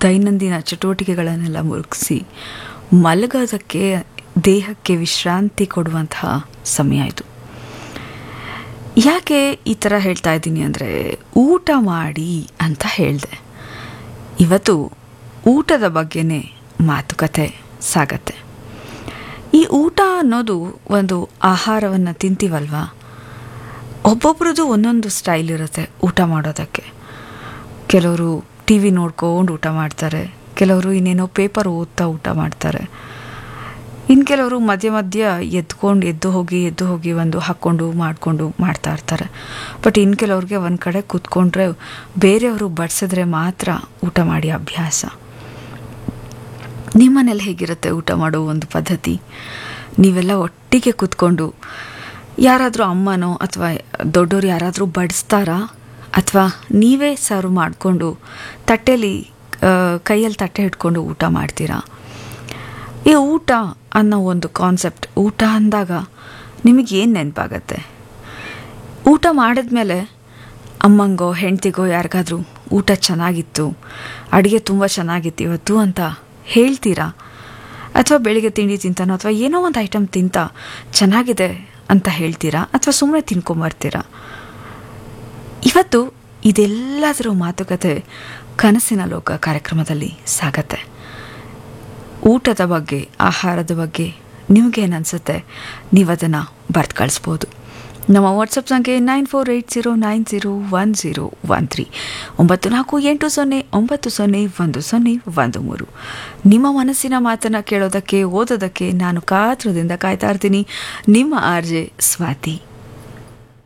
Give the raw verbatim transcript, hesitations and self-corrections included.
ದೈನಂದಿನ ಚಟುವಟಿಕೆಗಳನ್ನೆಲ್ಲ ಮುಗಿಸಿ ಮಲಗೋದಕ್ಕೆ ದೇಹಕ್ಕೆ ವಿಶ್ರಾಂತಿ ಕೊಡುವಂತಹ ಸಮಯ ಇದು. ಯಾಕೆ ಈ ಥರ ಹೇಳ್ತಾ ಇದ್ದೀನಿ ಅಂದರೆ, ಊಟ ಮಾಡಿ ಅಂತ ಹೇಳಿದೆ. ಇವತ್ತು ಊಟದ ಬಗ್ಗೆನೇ ಮಾತುಕತೆ ಸಾಗತ್ತೆ. ಈ ಊಟ ಅನ್ನೋದು ಒಂದು ಆಹಾರವನ್ನು ತಿಂತೀವಲ್ವ, ಒಬ್ಬೊಬ್ರದ್ದು ಒಂದೊಂದು ಸ್ಟೈಲ್ ಇರುತ್ತೆ ಊಟ ಮಾಡೋದಕ್ಕೆ. ಕೆಲವರು ಟಿ ವಿ ನೋಡ್ಕೊಂಡು ಊಟ ಮಾಡ್ತಾರೆ, ಕೆಲವರು ಇನ್ನೇನೋ ಪೇಪರ್ ಓದ್ತಾ ಊಟ ಮಾಡ್ತಾರೆ, ಇನ್ನು ಕೆಲವರು ಮಧ್ಯ ಮಧ್ಯ ಎದ್ಕೊಂಡು ಎದ್ದು ಹೋಗಿ ಎದ್ದು ಹೋಗಿ ಒಂದು ಹಾಕ್ಕೊಂಡು ಮಾಡಿಕೊಂಡು ಮಾಡ್ತಾ ಇರ್ತಾರೆ. ಬಟ್ ಇನ್ನು ಕೆಲವ್ರಿಗೆ ಒಂದು ಕಡೆ ಕೂತ್ಕೊಂಡ್ರೆ ಬೇರೆಯವರು ಬಡಿಸಿದ್ರೆ ಮಾತ್ರ ಊಟ ಮಾಡಿ ಅಭ್ಯಾಸ. ನಿಮ್ಮನೇಲಿ ಹೇಗಿರುತ್ತೆ ಊಟ ಮಾಡೋ ಒಂದು ಪದ್ಧತಿ? ನೀವೆಲ್ಲ ಒಟ್ಟಿಗೆ ಕೂತ್ಕೊಂಡು ಯಾರಾದರೂ ಅಮ್ಮನೋ ಅಥವಾ ದೊಡ್ಡವರು ಯಾರಾದರೂ ಬಡಿಸ್ತಾರಾ, ಅಥವಾ ನೀವೇ ಸರ್ವ್ ಮಾಡಿಕೊಂಡು ತಟ್ಟೆಯಲ್ಲಿ ಕೈಯಲ್ಲಿ ತಟ್ಟೆ ಹಿಡ್ಕೊಂಡು ಊಟ ಮಾಡ್ತೀರಾ? ಈ ಊಟ ಅನ್ನೋ ಒಂದು ಕಾನ್ಸೆಪ್ಟ್, ಊಟ ಅಂದಾಗ ನಿಮಗೇನು ನೆನಪಾಗತ್ತೆ? ಊಟ ಮಾಡಿದ್ಮೇಲೆ ಅಮ್ಮಂಗೋ ಹೆಂಡ್ತಿಗೋ ಯಾರಿಗಾದ್ರೂ ಊಟ ಚೆನ್ನಾಗಿತ್ತು, ಅಡುಗೆ ತುಂಬ ಚೆನ್ನಾಗಿತ್ತು ಇವತ್ತು ಅಂತ ಹೇಳ್ತೀರಾ? ಅಥವಾ ಬೆಳಿಗ್ಗೆ ತಿಂಡಿ ತಿಂತಾನೋ ಅಥವಾ ಏನೋ ಒಂದು ಐಟಮ್ ತಿಂತ ಚೆನ್ನಾಗಿದೆ ಅಂತ ಹೇಳ್ತೀರಾ, ಅಥವಾ ಸುಮ್ಮನೆ ತಿನ್ಕೊಂಬರ್ತೀರಾ? ಇವತ್ತು ಇದೆಲ್ಲದರ ಮಾತುಕತೆ ಕನಸಿನ ಲೋಕ ಕಾರ್ಯಕ್ರಮದಲ್ಲಿ ಸಾಗತ್ತೆ. ಊಟದ ಬಗ್ಗೆ, ಆಹಾರದ ಬಗ್ಗೆ ನಿಮಗೇನು ಅನಿಸುತ್ತೆ? ನೀವು ಅದನ್ನು ಬರ್ದು ಕಳಿಸ್ಬೋದು. ನಮ್ಮ ವಾಟ್ಸಪ್ ಸಂಖ್ಯೆ nine four eight zero nine zero one zero one three ಒಂಬತ್ತು ನಾಲ್ಕು ಎಂಟು ಸೊನ್ನೆ ಒಂಬತ್ತು ಸೊನ್ನೆ ಒಂದು ಸೊನ್ನೆ ಒಂದು ಮೂರು. ನಿಮ್ಮ ಮನಸ್ಸಿನ ಮಾತನ್ನು ಕೇಳೋದಕ್ಕೆ, ಓದೋದಕ್ಕೆ ನಾನು ಕಾತರದಿಂದ ಕಾಯ್ತಾ ಇರ್ತೀನಿ. ನಿಮ್ಮ ಆರ್ ಜೆ ಸ್ವಾತಿ.